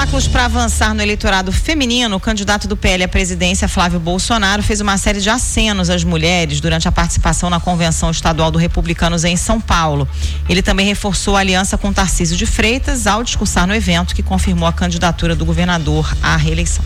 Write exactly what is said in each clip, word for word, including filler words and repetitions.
Marcos, para avançar no eleitorado feminino, o candidato do P L à presidência, Flávio Bolsonaro, fez uma série de acenos às mulheres durante a participação na convenção estadual do Republicanos em São Paulo. Ele também reforçou a aliança com Tarcísio de Freitas ao discursar no evento que confirmou a candidatura do governador à reeleição.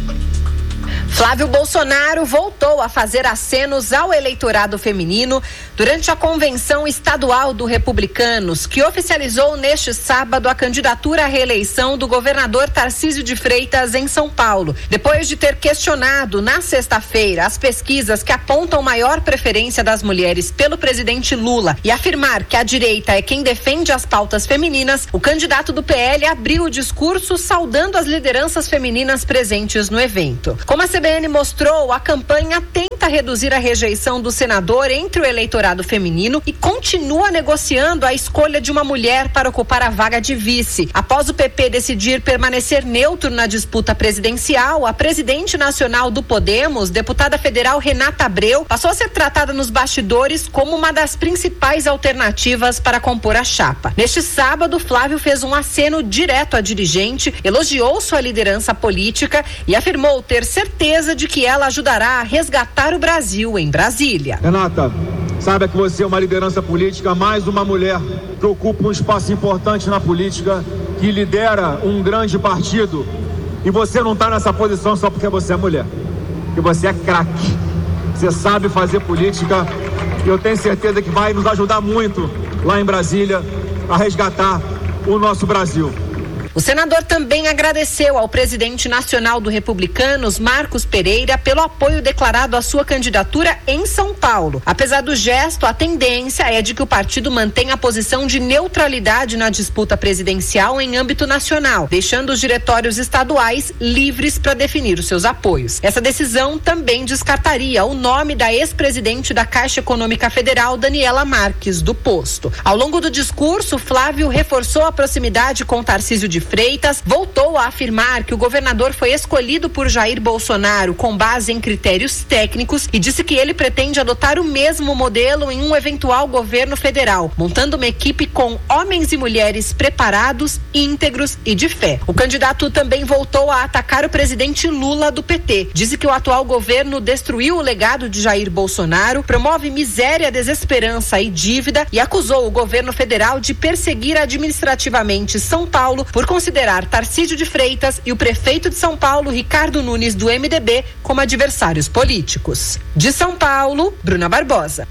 Flávio Bolsonaro voltou a fazer acenos ao eleitorado feminino durante a convenção estadual do Republicanos, que oficializou neste sábado a candidatura à reeleição do governador Tarcísio de Freitas em São Paulo. Depois de ter questionado na sexta-feira as pesquisas que apontam maior preferência das mulheres pelo presidente Lula e afirmar que a direita é quem defende as pautas femininas, o candidato do P L abriu o discurso saudando as lideranças femininas presentes no evento. Como a C B N mostrou, a campanha tenta reduzir a rejeição do senador entre o eleitorado feminino e continua negociando a escolha de uma mulher para ocupar a vaga de vice. Após o P P decidir permanecer neutro na disputa presidencial, a presidente nacional do Podemos, deputada federal Renata Abreu, passou a ser tratada nos bastidores como uma das principais alternativas para compor a chapa. Neste sábado, Flávio fez um aceno direto à dirigente, elogiou sua liderança política e afirmou ter certeza de que ela ajudará a resgatar o Brasil em Brasília. Renata, saiba que você é uma liderança política, mais uma mulher que ocupa um espaço importante na política, que lidera um grande partido, e você não está nessa posição só porque você é mulher, que você é craque, você sabe fazer política, e eu tenho certeza que vai nos ajudar muito lá em Brasília a resgatar o nosso Brasil. O senador também agradeceu ao presidente nacional do Republicanos, Marcos Pereira, pelo apoio declarado à sua candidatura em São Paulo. Apesar do gesto, a tendência é de que o partido mantenha a posição de neutralidade na disputa presidencial em âmbito nacional, deixando os diretórios estaduais livres para definir os seus apoios. Essa decisão também descartaria o nome da ex-presidente da Caixa Econômica Federal, Daniela Marques, do posto. Ao longo do discurso, Flávio reforçou a proximidade com Tarcísio de Freitas, voltou a afirmar que o governador foi escolhido por Jair Bolsonaro com base em critérios técnicos e disse que ele pretende adotar o mesmo modelo em um eventual governo federal, montando uma equipe com homens e mulheres preparados, íntegros e de fé. O candidato também voltou a atacar o presidente Lula do P T. Disse que o atual governo destruiu o legado de Jair Bolsonaro, promove miséria, desesperança e dívida e acusou o governo federal de perseguir administrativamente São Paulo por considerar Tarcísio de Freitas e o prefeito de São Paulo, Ricardo Nunes, do M D B, como adversários políticos. De São Paulo, Bruna Barbosa.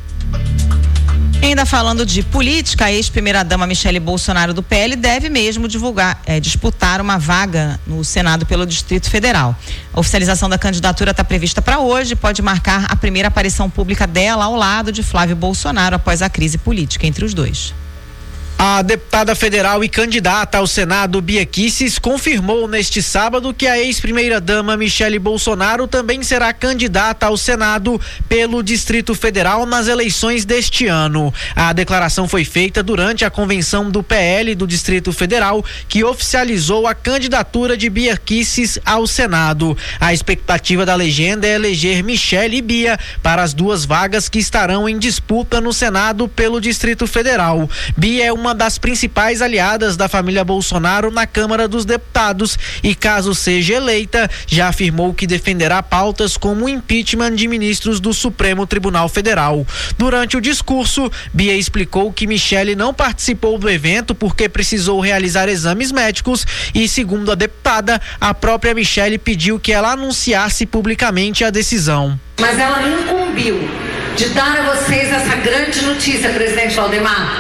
Ainda falando de política, a ex-primeira-dama Michele Bolsonaro do P L deve mesmo divulgar, é, disputar uma vaga no Senado pelo Distrito Federal. A oficialização da candidatura está prevista para hoje, pode marcar a primeira aparição pública dela ao lado de Flávio Bolsonaro após a crise política entre os dois. A deputada federal e candidata ao Senado, Bia Kicis, confirmou neste sábado que a ex-primeira-dama Michele Bolsonaro também será candidata ao Senado pelo Distrito Federal nas eleições deste ano. A declaração foi feita durante a convenção do P L do Distrito Federal, que oficializou a candidatura de Bia Kicis ao Senado. A expectativa da legenda é eleger Michele e Bia para as duas vagas que estarão em disputa no Senado pelo Distrito Federal. Bia é uma das principais aliadas da família Bolsonaro na Câmara dos Deputados e, caso seja eleita, já afirmou que defenderá pautas como o impeachment de ministros do Supremo Tribunal Federal. Durante o discurso, Bia explicou que Michele não participou do evento porque precisou realizar exames médicos e, segundo a deputada, a própria Michele pediu que ela anunciasse publicamente a decisão. Mas ela me incumbiu de dar a vocês essa grande notícia, presidente Valdemar.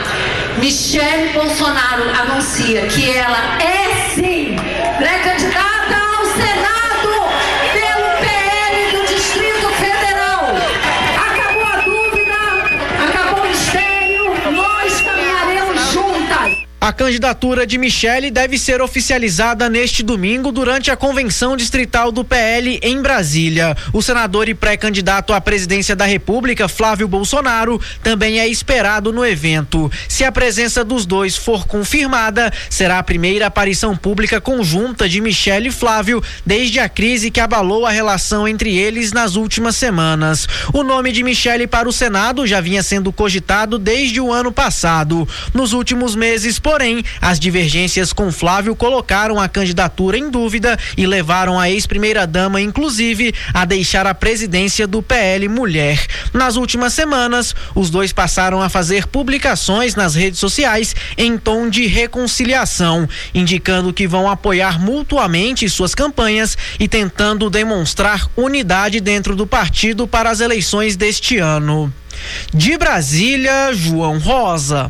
Michele Bolsonaro anuncia que ela é sim pré-candidata ao Senado pelo P L do Distrito Federal. Acabou a dúvida, acabou o mistério, nós caminharemos juntas. A candidatura de Michele deve ser oficializada neste domingo durante a convenção distrital do P L em Brasília. O senador e pré-candidato à presidência da República, Flávio Bolsonaro, também é esperado no evento. Se a presença dos dois for confirmada, será a primeira aparição pública conjunta de Michele e Flávio desde a crise que abalou a relação entre eles nas últimas semanas. O nome de Michele para o Senado já vinha sendo cogitado desde o ano passado. Nos últimos meses, por Porém, as divergências com Flávio colocaram a candidatura em dúvida e levaram a ex-primeira-dama, inclusive, a deixar a presidência do P L Mulher. Nas últimas semanas, os dois passaram a fazer publicações nas redes sociais em tom de reconciliação, indicando que vão apoiar mutuamente suas campanhas e tentando demonstrar unidade dentro do partido para as eleições deste ano. De Brasília, João Rosa.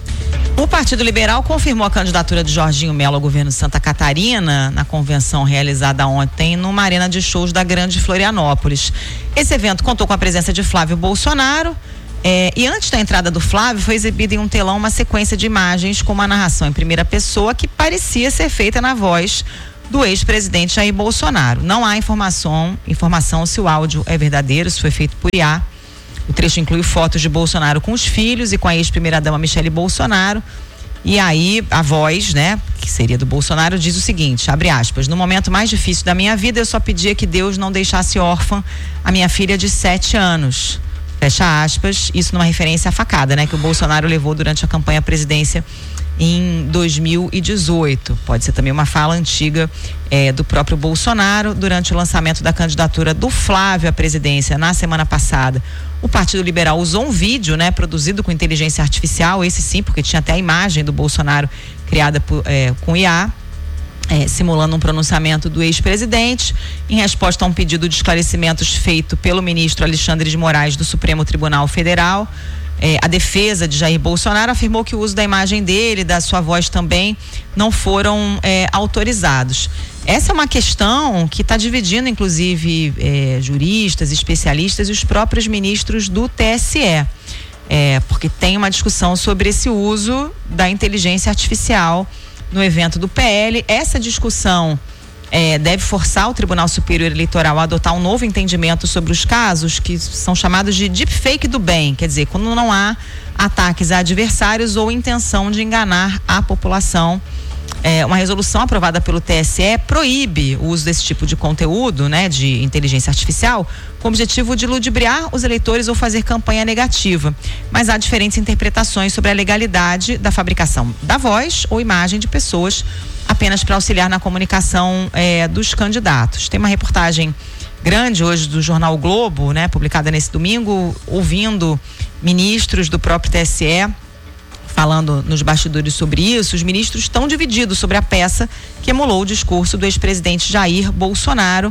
O Partido Liberal confirmou a candidatura de Jorginho Melo ao governo de Santa Catarina na convenção realizada ontem numa arena de shows da Grande Florianópolis. Esse evento contou com a presença de Flávio Bolsonaro é, e antes da entrada do Flávio foi exibida em um telão uma sequência de imagens com uma narração em primeira pessoa que parecia ser feita na voz do ex-presidente Jair Bolsonaro. Não há informação, informação se o áudio é verdadeiro, se foi feito por I A. O trecho inclui fotos de Bolsonaro com os filhos e com a ex-primeira-dama Michele Bolsonaro. E aí a voz, né, que seria do Bolsonaro, diz o seguinte, abre aspas: no momento mais difícil da minha vida, eu só pedia que Deus não deixasse órfã a minha filha de sete anos. Fecha aspas, isso numa referência à facada, né, que o Bolsonaro levou durante a campanha à presidência em dois mil e dezoito. Pode ser também uma fala antiga eh, do próprio Bolsonaro durante o lançamento da candidatura do Flávio à presidência na semana passada. O Partido Liberal usou um vídeo, né, produzido com inteligência artificial, esse sim, porque tinha até a imagem do Bolsonaro criada por, eh, com I A, eh, simulando um pronunciamento do ex-presidente, em resposta a um pedido de esclarecimentos feito pelo ministro Alexandre de Moraes do Supremo Tribunal Federal. É, a defesa de Jair Bolsonaro afirmou que o uso da imagem dele, da sua voz também, não foram é, autorizados. Essa é uma questão que está dividindo, inclusive, é, juristas, especialistas e os próprios ministros do T S E. É, porque tem uma discussão sobre esse uso da inteligência artificial no evento do P L. Essa discussão É, deve forçar o Tribunal Superior Eleitoral a adotar um novo entendimento sobre os casos que são chamados de deepfake do bem, quer dizer, quando não há ataques a adversários ou intenção de enganar a população. É, uma resolução aprovada pelo T S E proíbe o uso desse tipo de conteúdo, né, de inteligência artificial, com o objetivo de ludibriar os eleitores ou fazer campanha negativa. Mas há diferentes interpretações sobre a legalidade da fabricação da voz ou imagem de pessoas apenas para auxiliar na comunicação eh, dos candidatos. Tem uma reportagem grande hoje do jornal o Globo, né, publicada nesse domingo, ouvindo ministros do próprio T S E falando nos bastidores sobre isso. Os ministros estão divididos sobre a peça que emulou o discurso do ex-presidente Jair Bolsonaro.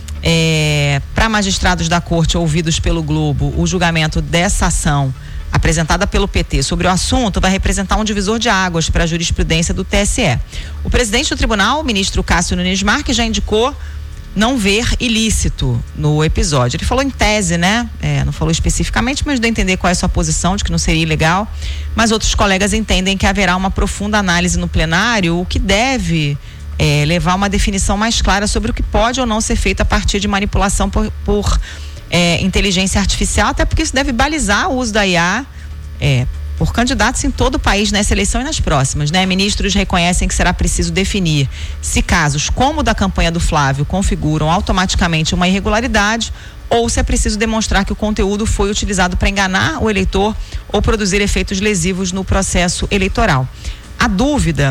É, para magistrados da corte ouvidos pelo Globo, o julgamento dessa ação apresentada pelo P T sobre o assunto vai representar um divisor de águas para a jurisprudência do T S E. O presidente do tribunal, o ministro Cássio Nunes Marques, já indicou não ver ilícito no episódio. Ele falou em tese, né? É, não falou especificamente, mas deu a entender qual é a sua posição, de que não seria ilegal. Mas outros colegas entendem que haverá uma profunda análise no plenário, o que deve é, levar a uma definição mais clara sobre o que pode ou não ser feito a partir de manipulação por, por É, inteligência artificial, até porque isso deve balizar o uso da I A é, por candidatos em todo o país nessa eleição e nas próximas, né? Ministros reconhecem que será preciso definir se casos como o da campanha do Flávio configuram automaticamente uma irregularidade ou se é preciso demonstrar que o conteúdo foi utilizado para enganar o eleitor ou produzir efeitos lesivos no processo eleitoral. A dúvida,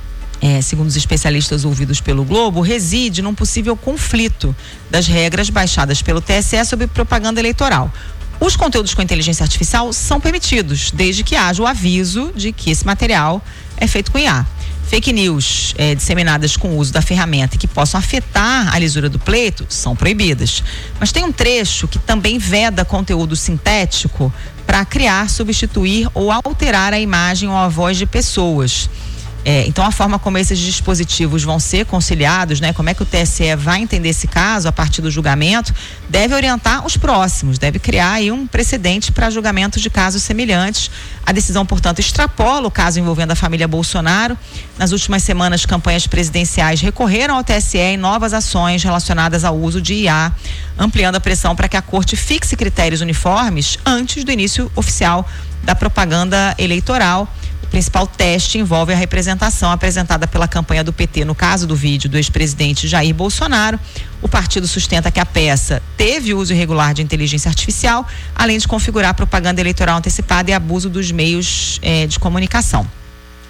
É, segundo os especialistas ouvidos pelo Globo, reside num possível conflito das regras baixadas pelo T S E sobre propaganda eleitoral. Os conteúdos com inteligência artificial são permitidos, desde que haja o aviso de que esse material é feito com I A. Fake news é, disseminadas com o uso da ferramenta e que possam afetar a lisura do pleito são proibidas. Mas tem um trecho que também veda conteúdo sintético para criar, substituir ou alterar a imagem ou a voz de pessoas. É, então a forma como esses dispositivos vão ser conciliados, né, como é que o T S E vai entender esse caso a partir do julgamento, deve orientar os próximos, deve criar aí um precedente para julgamentos de casos semelhantes. A decisão, portanto, extrapola o caso envolvendo a família Bolsonaro. Nas últimas semanas, campanhas presidenciais recorreram ao T S E em novas ações relacionadas ao uso de I A, ampliando a pressão para que a corte fixe critérios uniformes antes do início oficial da propaganda eleitoral. O principal teste envolve a representação apresentada pela campanha do P T no caso do vídeo do ex-presidente Jair Bolsonaro. O partido sustenta que a peça teve uso irregular de inteligência artificial, além de configurar propaganda eleitoral antecipada e abuso dos meios eh, de comunicação.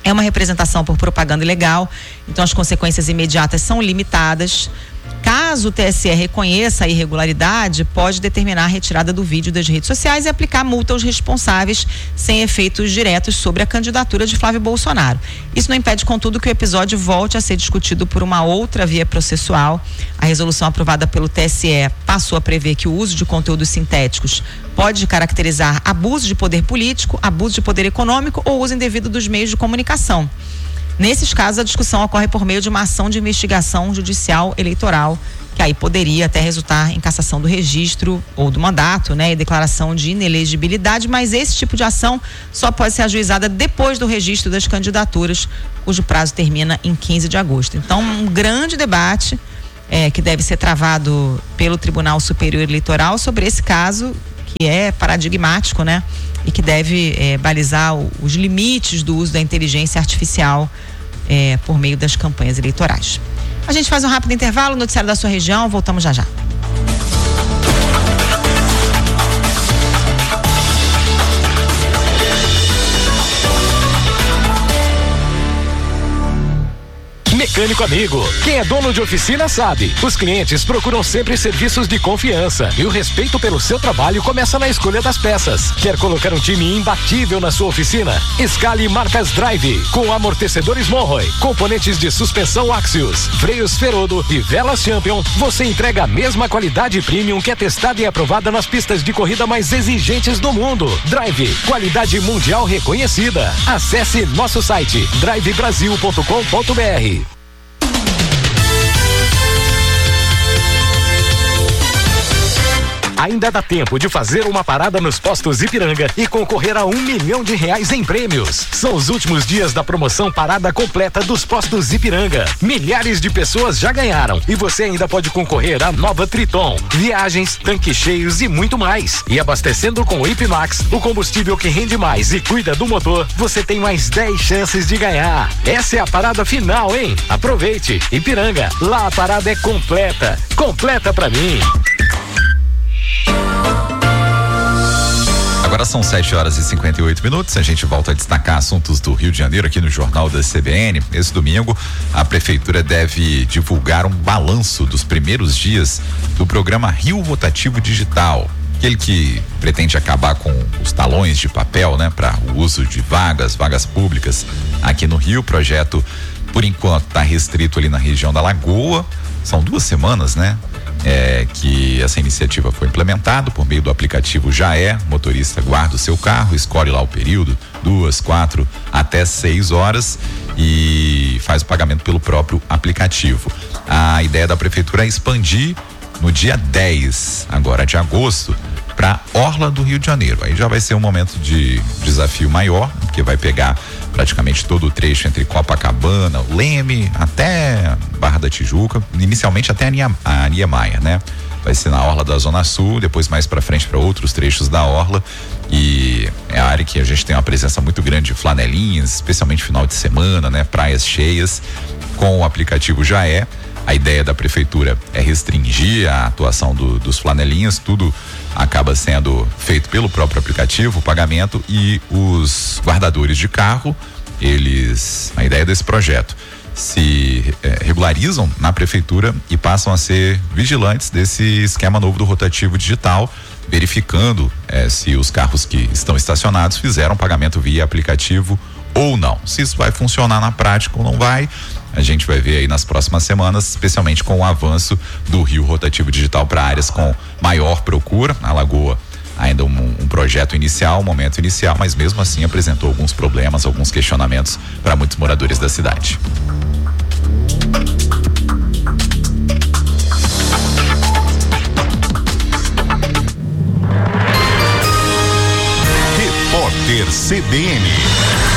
É uma representação por propaganda ilegal, então as consequências imediatas são limitadas. Caso o T S E reconheça a irregularidade, pode determinar a retirada do vídeo das redes sociais e aplicar multa aos responsáveis, sem efeitos diretos sobre a candidatura de Flávio Bolsonaro. Isso não impede, contudo, que o episódio volte a ser discutido por uma outra via processual. A resolução aprovada pelo T S E passou a prever que o uso de conteúdos sintéticos pode caracterizar abuso de poder político, abuso de poder econômico ou uso indevido dos meios de comunicação. Nesses casos, a discussão ocorre por meio de uma ação de investigação judicial eleitoral, que aí poderia até resultar em cassação do registro ou do mandato, né, e declaração de inelegibilidade, mas esse tipo de ação só pode ser ajuizada depois do registro das candidaturas, cujo prazo termina em quinze de agosto. Então, um grande debate é, que deve ser travado pelo Tribunal Superior Eleitoral sobre esse caso, que é paradigmático, né? E que deve é, balizar o, os limites do uso da inteligência artificial é, por meio das campanhas eleitorais. A gente faz um rápido intervalo, noticiário da sua região, voltamos já já. Mecânico Amigo. Quem é dono de oficina sabe. Os clientes procuram sempre serviços de confiança e o respeito pelo seu trabalho começa na escolha das peças. Quer colocar um time imbatível na sua oficina? Escale marcas Drive, com amortecedores Monroe, componentes de suspensão Axios, freios Ferodo e velas Champion. Você entrega a mesma qualidade premium que é testada e aprovada nas pistas de corrida mais exigentes do mundo. Drive, qualidade mundial reconhecida. Acesse nosso site drive brasil ponto com ponto br. Ainda dá tempo de fazer uma parada nos postos Ipiranga e concorrer a um milhão de reais em prêmios. São os últimos dias da promoção Parada Completa dos Postos Ipiranga. Milhares de pessoas já ganharam e você ainda pode concorrer à nova Triton, viagens, tanques cheios e muito mais. E abastecendo com o Ipmax, o combustível que rende mais e cuida do motor, você tem mais dez chances de ganhar. Essa é a parada final, hein? Aproveite! Ipiranga, lá a parada é completa. Completa pra mim! Agora são sete horas e cinquenta e oito minutos. A gente volta a destacar assuntos do Rio de Janeiro aqui no Jornal da C B N. Esse domingo, a Prefeitura deve divulgar um balanço dos primeiros dias do programa Rio Rotativo Digital. Aquele que pretende acabar com os talões de papel, né, para o uso de vagas, vagas públicas aqui no Rio. O projeto, por enquanto, está restrito ali na região da Lagoa. São duas semanas, né? É, que essa iniciativa foi implementada por meio do aplicativo Já É. O motorista guarda o seu carro, escolhe lá o período, duas, quatro, até seis horas e faz o pagamento pelo próprio aplicativo. A ideia da prefeitura é expandir no dia dez, agora de agosto, para Orla do Rio de Janeiro. Aí já vai ser um momento de desafio maior, porque vai pegar praticamente todo o trecho entre Copacabana, o Leme, até Barra da Tijuca, inicialmente até a Niemeyer, né? Vai ser na Orla da Zona Sul, depois mais para frente para outros trechos da Orla, e é a área que a gente tem uma presença muito grande de flanelinhas, especialmente final de semana, né? Praias cheias. Com o aplicativo Já É, a ideia da prefeitura é restringir a atuação do, dos flanelinhas, tudo acaba sendo feito pelo próprio aplicativo, o pagamento, e os guardadores de carro, eles, a ideia desse projeto, se eh, regularizam na prefeitura e passam a ser vigilantes desse esquema novo do rotativo digital, verificando eh, se os carros que estão estacionados fizeram pagamento via aplicativo ou não. Se isso vai funcionar na prática ou não vai, a gente vai ver aí nas próximas semanas, especialmente com o avanço do Rio Rotativo Digital para áreas com maior procura. A Lagoa ainda um, um projeto inicial, um momento inicial, mas mesmo assim apresentou alguns problemas, alguns questionamentos para muitos moradores da cidade. Repórter C B N.